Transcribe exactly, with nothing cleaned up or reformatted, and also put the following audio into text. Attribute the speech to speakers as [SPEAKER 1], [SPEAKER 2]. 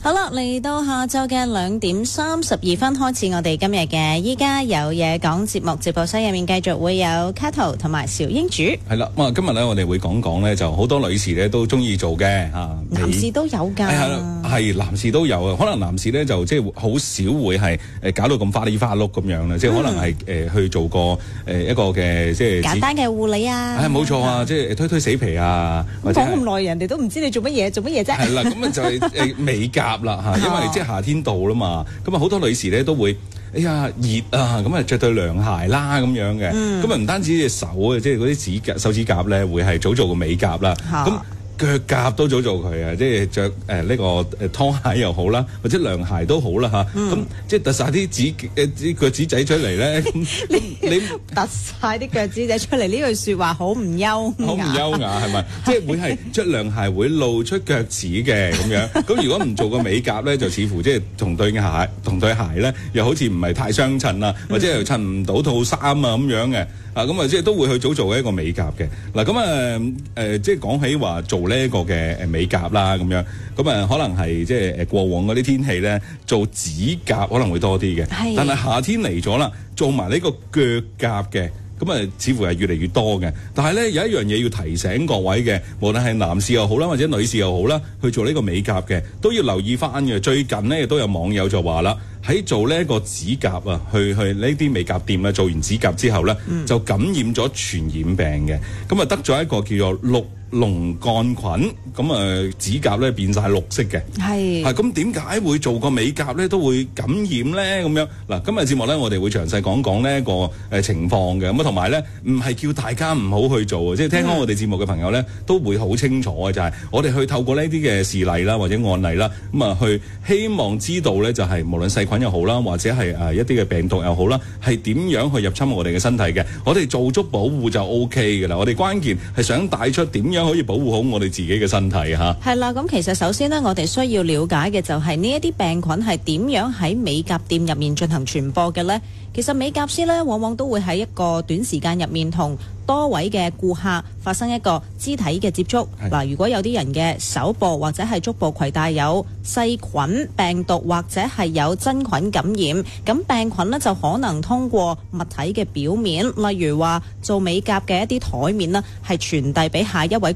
[SPEAKER 1] 好啦，嚟到下晝嘅兩點三十二分開始，我哋今日嘅依家有嘢講節目，直播室入面繼續會有 Kato 同埋邵英主。
[SPEAKER 2] 係啦，咁啊今日咧我哋會講講咧，就好多女士咧都中意做嘅嚇，
[SPEAKER 1] 男士都有㗎。
[SPEAKER 2] 係係男士都有啊，可能男士咧就即係好少會係誒搞到咁花里花碌咁樣啦，即係可能係誒去做個誒一個嘅即係
[SPEAKER 1] 簡單嘅護理啊。
[SPEAKER 2] 係冇錯啊，即係推推死皮啊。
[SPEAKER 1] 講咁耐，人哋都唔知你做乜嘢，做乜嘢啫？係
[SPEAKER 2] 啦，咁啊就係誒美甲啦嚇，因為即係夏天到啦嘛，咁啊好多女士咧都會，哎呀熱啊，咁啊着對涼鞋啦咁樣嘅，咁啊唔單止隻手啊，即係嗰啲指甲手指甲咧會係早做個美甲啦，咁腳甲都早做佢啊，即係着誒呢個誒拖鞋又好啦，或者涼鞋都好啦嚇，咁即係突晒啲指誒啲腳趾仔出嚟咧，
[SPEAKER 1] 你你突晒啲腳趾仔出嚟呢句説話好唔優雅，
[SPEAKER 2] 好唔優雅係咪？即係會係着涼鞋會露出腳趾嘅咁樣，咁如果唔做個美甲咧，就似乎即係同對鞋同對鞋咧，又好似唔係太相襯啊，或者又襯唔到套衫啊咁樣嘅。啊，咁啊，即係都會去早做一個美甲嘅。嗱，咁啊，誒，即係講起話做呢一個嘅誒美甲啦，咁樣，咁啊，可能係即係誒過往嗰啲天氣咧，做指甲可能會多啲嘅。係。但係夏天嚟咗啦，做埋呢個腳甲嘅，咁啊，似乎係越嚟越多嘅。但係咧，有一樣嘢要提醒各位嘅，無論係男士又好啦，或者女士又好啦，去做呢個美甲嘅，都要留意翻嘅。最近咧，亦都有網友就話啦，喺做呢一個指甲啊，去去呢啲美甲店啊，做完指甲之後咧，嗯、就感染咗傳染病嘅，咁啊得咗一個叫做綠膿桿菌，咁啊指甲咧變晒綠色嘅，係係咁點解會做個美甲咧都會感染咧？咁樣嗱，今日節目咧我哋會詳細講講呢一個誒情況嘅，咁啊同埋咧唔係叫大家唔好去做啊，即係聽講我哋節目嘅朋友咧都會好清楚嘅，就係、是、我哋去透過呢啲嘅事例啦或者案例啦，咁啊去希望知道咧就係無論細菌又好啦，或者係誒一啲嘅病毒又好啦，係點樣去入侵我哋嘅身體嘅，我哋做足保護就 O K 嘅啦。我哋關鍵係想帶出點樣可以保護好我哋自己嘅身體嚇。
[SPEAKER 1] 係啦，咁其實首先呢，我哋需要了解嘅就係呢一啲病菌係點樣喺美甲店入面進行傳播嘅呢？其實美甲師呢，往往都會喺一個短時間入面同多位嘅顧客發生一個肢體嘅接觸。嗱，如果有啲人嘅手部或者係足部攜帶有細菌、病毒或者係有真菌感染，咁病菌呢就可能通過物體嘅表面，例如話做美甲嘅一啲台面呢，係傳遞俾下一位